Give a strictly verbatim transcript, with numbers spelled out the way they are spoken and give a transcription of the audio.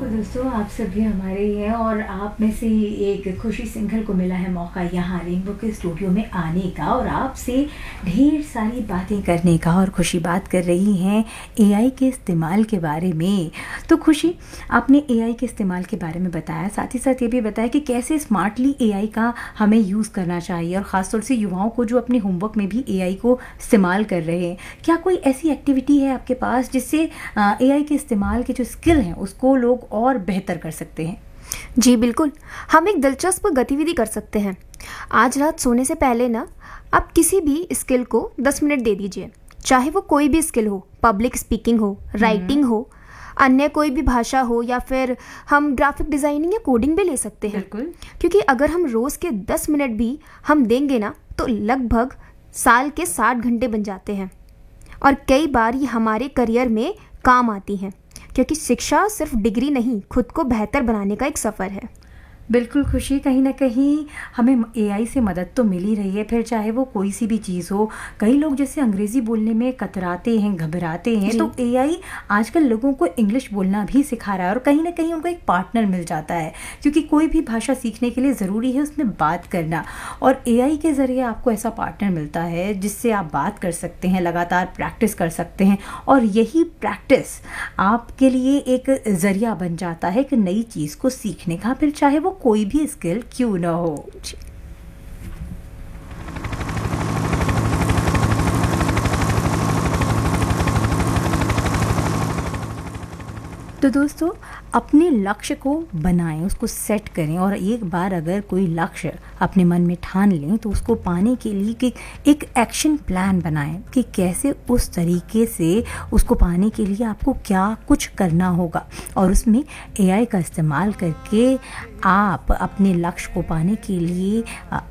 दोस्तों, आप सभी हमारे ही हैं और आप में से एक खुशी सिंघल को मिला है मौका यहाँ रेनबो के स्टूडियो में आने का और आपसे ढेर सारी बातें करने का। और खुशी बात कर रही हैं एआई के इस्तेमाल के बारे में। तो खुशी, आपने एआई के इस्तेमाल के बारे में बताया, साथ ही साथ ये भी बताया कि कैसे स्मार्टली एआई का हमें यूज़ करना चाहिए और ख़ासतौर से युवाओं को जो अपने होमवर्क में भी एआई को इस्तेमाल कर रहे हैं। क्या कोई ऐसी एक्टिविटी है आपके पास जिससे एआई के इस्तेमाल के जो स्किल हैं उसको लोग और बेहतर कर सकते हैं? जी बिल्कुल, हम एक दिलचस्प गतिविधि कर सकते हैं। आज रात सोने से पहले ना आप किसी भी स्किल को दस मिनट दे दीजिए, चाहे वो कोई भी स्किल हो, पब्लिक स्पीकिंग हो, राइटिंग हो, अन्य कोई भी भाषा हो, या फिर हम ग्राफिक डिज़ाइनिंग या कोडिंग भी ले सकते हैं। बिल्कुल। क्योंकि अगर हम रोज़ के दस मिनट भी हम देंगे ना तो लगभग साल के साठ घंटे बन जाते हैं और कई बार ये हमारे करियर में काम आती हैं, क्योंकि शिक्षा सिर्फ डिग्री नहीं, खुद को बेहतर बनाने का एक सफ़र है। बिल्कुल खुशी, कहीं ना कहीं हमें एआई से मदद तो मिल ही रही है, फिर चाहे वो कोई सी भी चीज़ हो। कई लोग जैसे अंग्रेज़ी बोलने में कतराते हैं, घबराते हैं, तो एआई आजकल लोगों को इंग्लिश बोलना भी सिखा रहा है और कहीं ना कहीं उनको एक पार्टनर मिल जाता है, क्योंकि कोई भी भाषा सीखने के लिए ज़रूरी है उसमें बात करना। और एआई के ज़रिए आपको ऐसा पार्टनर मिलता है जिससे आप बात कर सकते हैं, लगातार प्रैक्टिस कर सकते हैं और यही प्रैक्टिस आपके लिए एक ज़रिया बन जाता है एक नई चीज़ को सीखने का, फिर चाहे वो कोई भी स्किल क्यों ना हो। तो दोस्तों, अपने लक्ष्य को बनाएं, उसको सेट करें और एक बार अगर कोई लक्ष्य अपने मन में ठान लें तो उसको पाने के लिए कि एक एक्शन प्लान बनाएं कि कैसे उस तरीके से उसको पाने के लिए आपको क्या कुछ करना होगा और उसमें एआई का इस्तेमाल करके आप अपने लक्ष्य को पाने के लिए